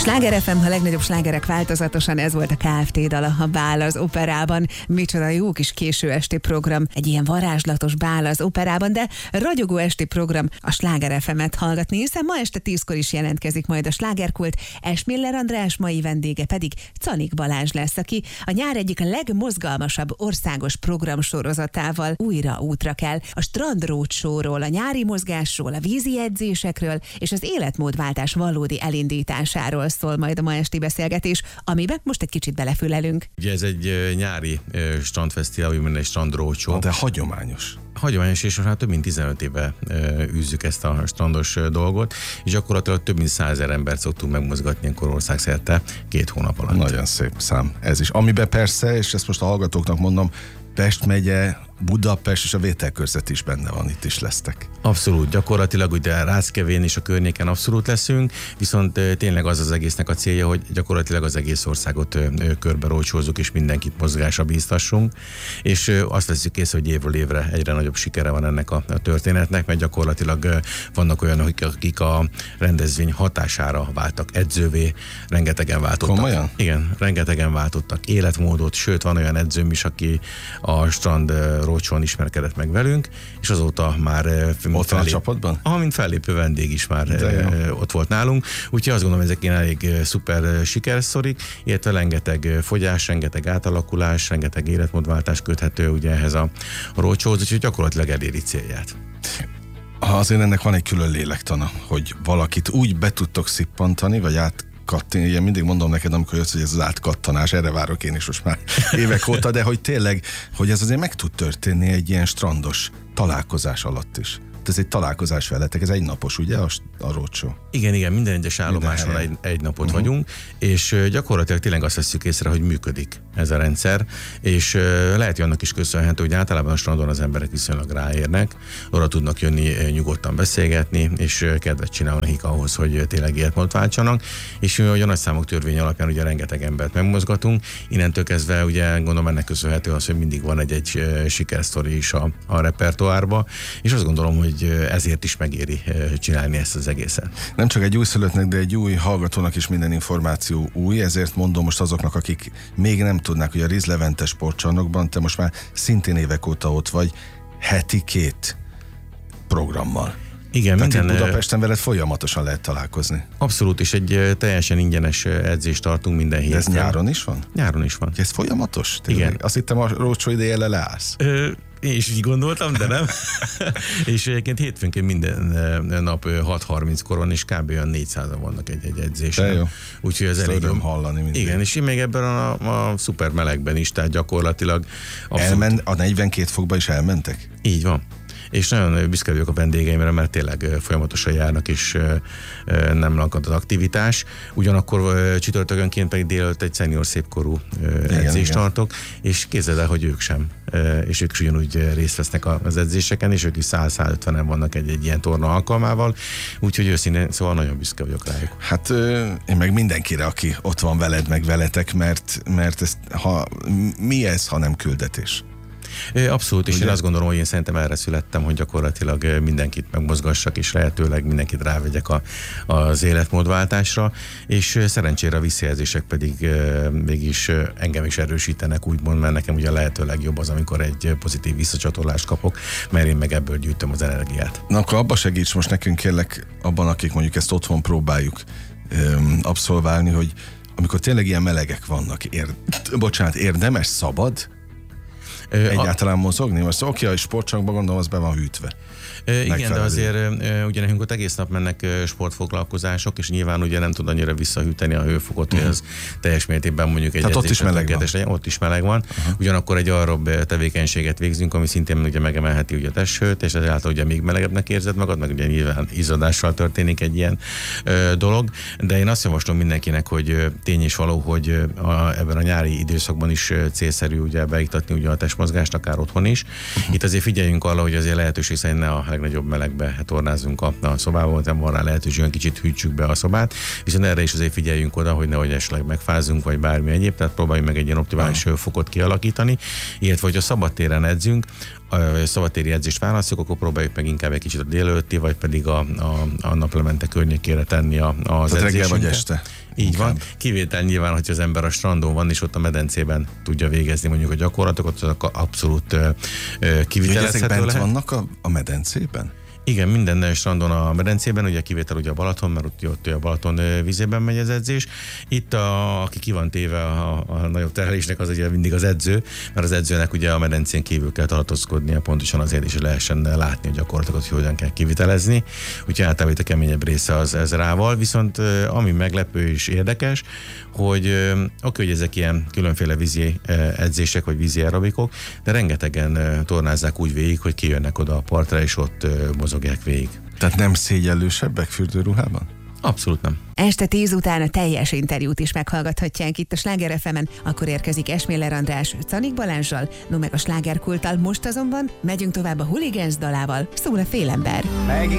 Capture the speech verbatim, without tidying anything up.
Sláger ef em, a legnagyobb slágerek változatosan, ez volt a Kft. Dala, a Bál az operában. Micsoda jó kis késő esti program, egy ilyen varázslatos bál az operában, de ragyogó esti program a Sláger ef emet hallgatni, hiszen ma este tízkor is jelentkezik majd a slágerkult, Esmiller András, mai vendége pedig Czanik Balázs lesz, aki a nyár egyik legmozgalmasabb országos programsorozatával újra útra kell. A Strand Roadshow-ról, a nyári mozgásról, a vízi edzésekről és az életmódváltás valódi elindításáról szól majd a ma esti beszélgetés, amiben most egy kicsit belefülelünk. Ugye ez egy nyári strandfesztivál, úgymond egy Strand Roadshow. De hagyományos. Hagyományos, és már több mint tizenöt éve űzzük ezt a strandos dolgot, és gyakorlatilag több mint százezer embert szoktunk megmozgatni akkor országszerte két hónap alatt. Nagyon szép szám ez is. Amiben persze, és ezt most a hallgatóknak mondom, Pest megye, Budapest és a vételkörzet is benne van, itt is lesztek. Abszolút, gyakorlatilag ugye Ráckevén és a környéken abszolút leszünk, viszont tényleg az az egésznek a célja, hogy gyakorlatilag az egész országot körbe rócsózzuk, és mindenkit mozgásra bíztassunk, és azt veszük észre, hogy évről évre egyre nagyobb sikere van ennek a, a történetnek, mert gyakorlatilag vannak olyanok, akik a rendezvény hatására váltak edzővé, rengetegen váltottak. Komolyan? Igen, rengetegen váltottak életmódot, sőt van olyan edzőm is, aki a Strand Roadshow-on ismerkedett meg velünk, és azóta már ott van a csapatban? Ah, mint fellépő vendég is már ott volt nálunk, úgyhogy azt gondolom, ezek ilyen elég szuper sikersztorik, illetve rengeteg fogyás, rengeteg átalakulás, rengeteg életmódváltás köthető ugye ehhez a roadshow-hoz, úgyhogy gyakorlatilag eléri célját. Azért ennek van egy külön lélektana, hogy valakit úgy be tudtok szippantani, vagy át kattani, ilyen mindig mondom neked, amikor jössz, hogy ez az átkattanás, erre várok én is most már évek óta, de hogy tényleg, hogy ez azért meg tud történni egy ilyen strandos találkozás alatt is. Ez egy találkozás veletek, ez egy napos, ugye, a, a roadshow? Igen, igen, minden egyes állomáson egy, egy napot uh-huh. vagyunk, és gyakorlatilag tényleg azt veszük észre, hogy működik ez a rendszer, és lehet, hogy annak is köszönhető, hogy általában a strandon az emberek viszonylag ráérnek, oda tudnak jönni nyugodtan beszélgetni, és kedvet csinálni nekik ahhoz, hogy tényleg életmódot váltsanak, és hogy a nagy számok törvény alapján ugye rengeteg embert megmozgatunk, innentől kezdve ugye gondolom ennek köszönhető az, hogy mindig van egy-egy sikersztori is a, a repertoárba, és azt gondolom, hogy ezért is megéri csinálni ezt az egészet. Nem csak egy újszülöttnek, de egy új hallgatónak is minden információ új, ezért mondom most azoknak, akik még nem tudnák, hogy a Riz Levente sportcsarnokban te most már szintén évek óta ott vagy, heti két programmal. Igen, tehát minden, Budapesten veled folyamatosan lehet találkozni. Abszolút, és egy teljesen ingyenes edzést tartunk minden héten. De ez nyáron is van? Nyáron is van. Ez folyamatos? Tényleg? Igen. Azt hittem a roadshow ideje leállsz. Ö, Én is így gondoltam, de nem. És egyébként hétfőnként minden nap hat harminckor van, és kb. Olyan négyszázan vannak egy-egy edzésen. Úgyhogy ez elég jó hallani mindig. Igen, és én még ebben a, a szuper melegben is, tehát gyakorlatilag Elmen, a negyvenkét fokba is elmentek? Így van. És nagyon büszke vagyok a vendégeimre, mert tényleg folyamatosan járnak, és nem lakad az aktivitás. Ugyanakkor csütörtökönként pedig délelőtt egy szenior szépkorú edzést tartok, és képzeld el, hogy ők sem. És ők is ugyanúgy részt vesznek az edzéseken, és ők is száz-százötvenen vannak egy-egy ilyen torna alkalmával, úgyhogy őszintén, szóval nagyon büszke vagyok rájuk. Hát én meg mindenkire, aki ott van veled, meg veletek, mert, mert ez, ha, mi ez, ha nem küldetés? Abszolút, és ugye? Én azt gondolom, hogy én szerintem erre születtem, hogy gyakorlatilag mindenkit megmozgassak, és lehetőleg mindenkit rávegyek a, az életmódváltásra, és szerencsére a visszajelzések pedig mégis engem is erősítenek, úgymond, mert nekem ugye lehetőleg jobb az, amikor egy pozitív visszacsatolást kapok, mert én meg ebből gyűjtöm az energiát. Na akkor abba segíts most nekünk, kérlek, abban, akik mondjuk ezt otthon próbáljuk öm, abszolválni, hogy amikor tényleg ilyen melegek vannak, ér, bocsánat, érdemes, szabad egyáltalán mozogni? Most oké, a sportcsarnokban gondolom, az be van hűtve. Igen, de azért ugye nekünk ott egész nap mennek sportfoglalkozások, és nyilván ugye nem tud annyira visszahűteni a hőfokot, hogy az teljes mértékben mondjuk egy ott is meleg van. Legyen, ott is meleg van. Uh-huh. Ugyanakkor egy arrabb tevékenységet végzünk, ami szintén ugye megemelheti ugye a testhőt, és ezáltal ugye még melegebbnek érzed magad, meg ugye nyilván izzadással történik egy ilyen ö, dolog. De én azt javaslom mindenkinek, hogy tény és való, hogy a, ebben a nyári időszakban is célszerű ugye beiktatni ugye a testmozgást, akár otthon is. Uh-huh. Itt azért figyeljünk arra, hogy azért lehetőség szerint ne a legnagyobb melegbe tornázzunk a, a szobába, nem van rá lehetőség, hogy kicsit hűtsük be a szobát, viszont erre is azért figyeljünk oda, hogy nehogy esetleg megfázzunk, vagy bármi egyéb, tehát próbáljuk meg egy ilyen optimális hőfokot kialakítani, illetve hogyha szabadtéren edzünk, a szabadtéri edzést választjuk, akkor próbáljuk meg inkább egy kicsit a délelőtti, vagy pedig a, a, a naplemente környékére tenni a, az edzésünket. Reggel vagy este? Így van. Kivétel nyilván, hogy az ember a strandon van, és ott a medencében tudja végezni mondjuk a gyakorlatokat, azok abszolút kivitelezhető lehet. lehet. Vannak a, a medencében? Igen, minden strandon a medencében, ugye kivétel ugye a Balaton, mert ott, ott a Balaton vízében megy az edzés. Itt, a, aki ki van téve a, a nagyobb terhelésnek, az ugye mindig az edző, mert az edzőnek ugye a medencén kívül kell tartózkodnia, pontosan azért is lehessen látni a gyakorlatokat, hogy hogyan kell kivitelezni. Úgyhogy általában itt a keményebb része az ez rával. Viszont ami meglepő és érdekes, hogy oké, hogy ezek ilyen különféle vízi edzések, vagy vízi aerobikok, de rengetegen tornázzák úgy végig, hogy kijönnek oda a partra, és ott mozogják végig. Tehát nem szégyellősebbek fürdőruhában? Abszolút nem. Este tíz után a teljes interjút is meghallgathatják itt a Sláger ef emen, akkor érkezik Esméler András Canik Balázssal, no meg a slágerkulttal. Most azonban megyünk tovább a Hooligans dalával, szól a Félember.